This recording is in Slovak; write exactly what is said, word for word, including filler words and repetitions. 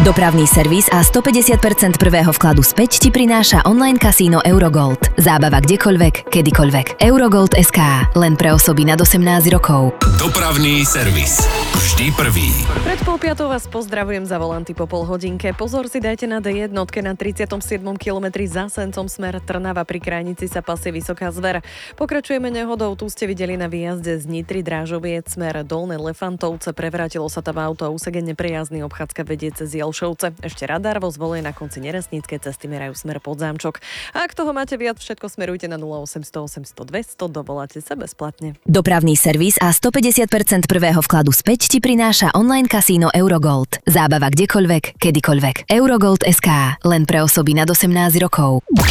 Dopravný servis a stopäťdesiat percent prvého vkladu späť ti prináša online kasíno Eurogold. Zábava kdekoľvek, kedykoľvek. Eurogold bodka es ká. Len pre osoby nad osemnásť rokov. Dopravný servis. Vždy prvý. Pred pol piatou vás pozdravujem za volanty po pol hodinke. Pozor si dajte na dé jedna na tridsiatom siedmom kilometri za Sencom smer Trnava. Pri Krajnici sa pasie Vysoká Zver. Pokračujeme nehodou. Tu ste videli na výjazde z Nitry Drážoviec smer Dolné Lefantovce. Prevrátilo sa tam auto a úsek je nepriazný. Obchádzka vedie cez Jelšovce. Ešte radar vo Zvolej na konci Neresníckej cesty merajú smer Podzámčok. A ak toho máte viac, všetko smerujte na nula osemsto osemsto dvesto. Dovoláte sa bezplatne. Dopravný servis a stopäťdesiat percent prvého vkladu späť ti prináša online kasíno Eurogold. Zábava kdekoľvek, kedykoľvek. Eurogold bodka es ká. Len pre osoby nad osemnásť rokov.